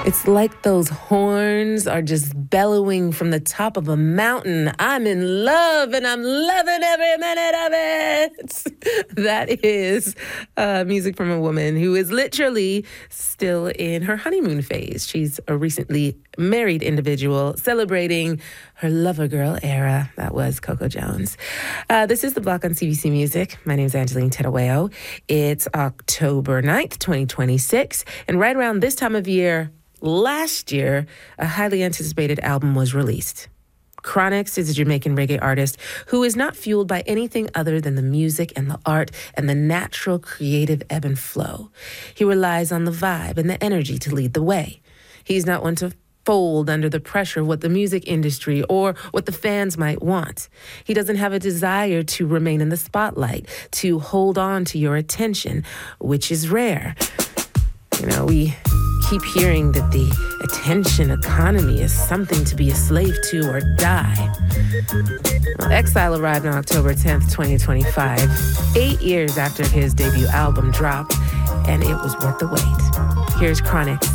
It's like those horns are just bellowing from the top of a mountain. I'm in love and I'm loving every minute of it. That is music from a woman who is literally still in her honeymoon phase. She's a recently married individual celebrating her lover girl era. That was Coco Jones. This is The Block on CBC Music. My name is Angeline Tedaweo. It's October 9th, 2026. And right around this time of year, last year, a highly anticipated album was released. Chronixx is a Jamaican reggae artist who is not fueled by anything other than the music and the art and the natural creative ebb and flow. He relies on the vibe and the energy to lead the way. He's not one to fold under the pressure of what the music industry or what the fans might want. He doesn't have a desire to remain in the spotlight, to hold on to your attention, which is rare. You know, we keep hearing that the attention economy is something to be a slave to or die. Well, Exile arrived on October 10th, 2025, 8 years after his debut album dropped, and it was worth the wait. Here's Chronixx